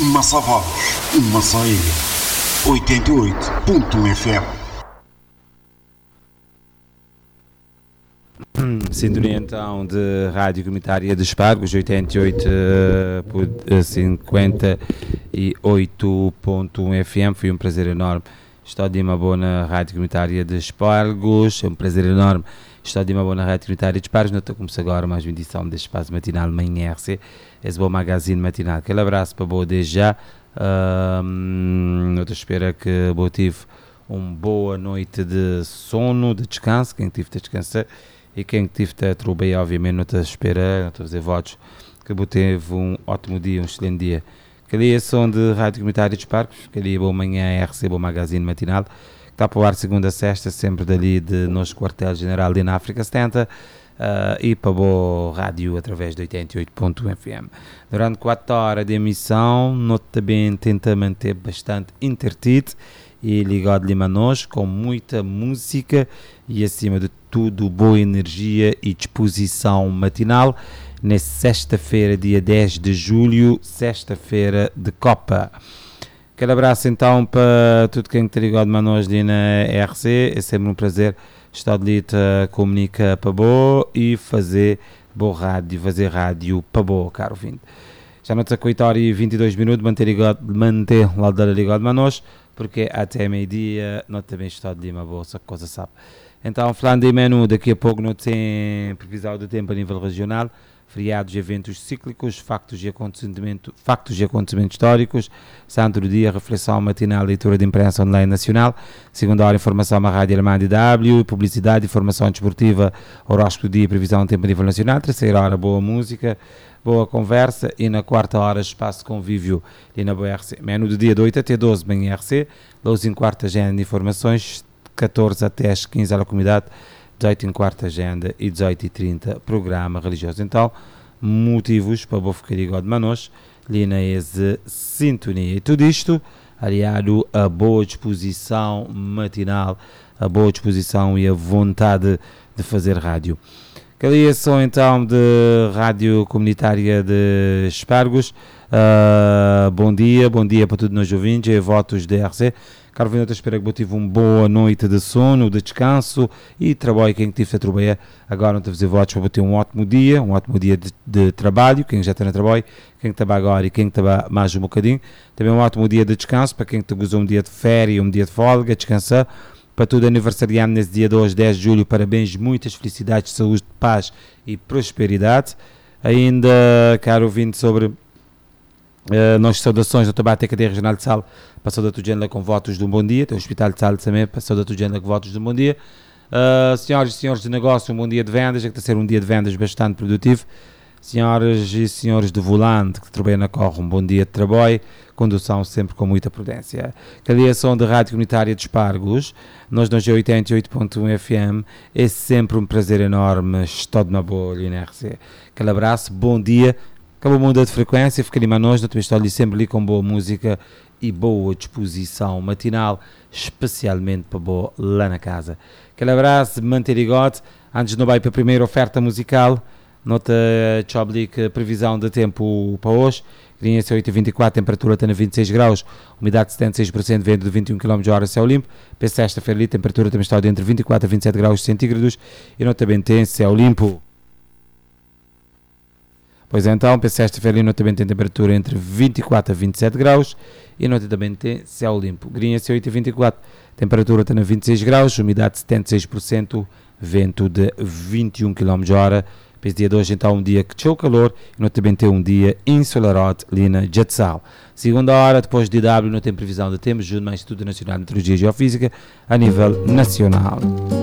Massavados, Massaíra, 88.1 FM. Sintonia então de Rádio Comunitária de Espargos, 88.58.1 FM. Foi um prazer enorme estar de uma boa na Rádio Comunitária de Espargos. É um prazer enorme estar de uma boa na Rádio Comunitária de Espargos. Não estou a começar agora mais uma edição deste espaço matinal Manhã RC, esse bom magazine matinal. Aquele abraço para boa desde já. Eu espero que boa tive uma boa noite de sono, de descanso, quem tive de descansar. E quem tive a trabalhar, obviamente, não está a esperar, não estou a fazer votos, que teve um ótimo dia, um excelente dia. Que ali é som de Rádio Comunitária de Espargos, que ali é boa manhã, RC, bom magazine matinal, que está para o ar segunda a sexta, sempre dali de nosso quartel-general ali na África 70, e para boa rádio através de 88.1 FM. Durante 4 horas de emissão, nós também tenta manter bastante intertido e ligado ali a nós, com muita música e acima de tudo boa energia e disposição matinal, nesta sexta-feira, dia 10 de julho, sexta-feira de Copa. Aquele abraço então para tudo quem está ligado a nós ali na RC, é sempre um prazer estar ali a comunicar para boa e fazer boa rádio, fazer rádio para boa, caro ouvinte. Já não está com 8 horas e 22 minutos, manter lá ligado a nós, porque até meio-dia não também está de uma boa coisa, sabe. Então, falando de menu, daqui a pouco não tem previsão de tempo a nível regional, feriados e eventos cíclicos, factos e acontecimentos históricos, santo do dia, reflexão matinal, leitura de imprensa online nacional, segunda hora, informação à Rádio Alemã DW, publicidade, informação desportiva, horóscopo do dia, previsão de tempo a nível nacional, terceira hora, boa música, boa conversa, e na quarta hora, espaço convívio e na boa RC. Menu do dia de 8 até 12, manhã RC, 12 em quarta, agenda de informações, 14 até às 15 à comunidade, 18 em quarta agenda e 18 e 30 programa religioso. Então, motivos para vou ficar ligado a nós, ali na sintonia. E tudo isto aliado a boa disposição matinal, a boa disposição e a vontade de fazer rádio. Caliação então de Rádio Comunitária de Espargos. Bom dia para todos nós ouvintes e votos da RC. Caro Vinota, espero que tive uma boa noite de sono, de descanso e trabalho. Quem tive a trabalhar agora não te fazer votos para ter um ótimo dia de trabalho. Quem já está no trabalho, quem está agora e quem está mais um bocadinho. Também um ótimo dia de descanso para quem te gozou um dia de férias, um dia de folga, descansar. Para todo aniversariante nesse dia de hoje, 10 de julho, parabéns, muitas felicidades, saúde, paz e prosperidade. Ainda, caro ouvinte, sobre nossas saudações do Tabaco Cadeia Regional de Sal, passou da Tugenda com votos de um bom dia, tem o Hospital de Sal também, passou da Tugenda com votos de um bom dia. Senhoras e senhores de negócio, um bom dia de vendas, é que está a ser um dia de vendas bastante produtivo. Senhoras e senhores de volante que trabalham na Corre, um bom dia de trabalho, condução sempre com muita prudência. Caliação de Rádio Comunitária de Espargos, nós 88.1 FM, é sempre um prazer enorme estar de uma boa ali na RC. Aquele abraço, bom dia, acabou mudando de frequência, fica ali a nós, também estou ali sempre ali com boa música e boa disposição matinal, especialmente para boa lá na casa. Aquele abraço, manter igual, antes de não vai para a primeira oferta musical, nota Choblique, previsão de tempo para hoje, Grinha-se 8h24, temperatura está a 26 graus, umidade 76%, vento de 21 km/h, céu limpo. Para sexta-feira, temperatura também está entre 24 a 27 graus centígrados e nota também tem céu limpo. Pois então, para sexta-feira, nota também tem temperatura entre 24 a 27 graus e nota também tem céu limpo. Grinha-se 8h24, temperatura está a 26 graus, umidade 76%, vento de 21 km/h. Para esse dia de hoje, então, um dia que tinha calor e nós também temos um dia ensolarado ali na Jetsal. Segunda hora, depois de DW, não tem previsão de tempo, junto mais Instituto Nacional de Meteorologia e Geofísica a nível nacional.